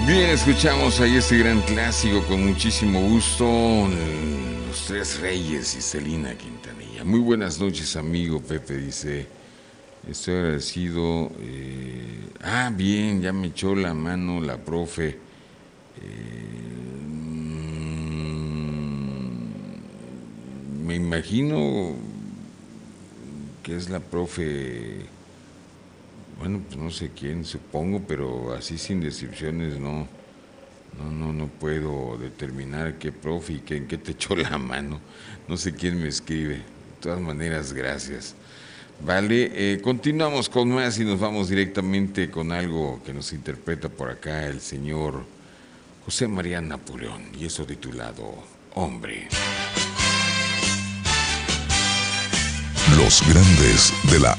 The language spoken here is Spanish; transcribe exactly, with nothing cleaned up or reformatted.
Bien, escuchamos ahí este gran clásico con muchísimo gusto, Los Tres Reyes y Celina Quintanilla. Muy buenas noches, amigo Pepe, dice, estoy agradecido. Eh, ah, bien, ya me echó la mano la profe. Eh, mm, me imagino que es la profe, bueno, pues no sé quién, supongo, pero así sin descripciones no. No, no, no puedo determinar qué profe y qué, en qué te echó la mano. No sé quién me escribe. De todas maneras, gracias. Vale, eh, continuamos con más y nos vamos directamente con algo que nos interpreta por acá el señor José María Napoleón, y eso titulado Hombre. Los grandes de la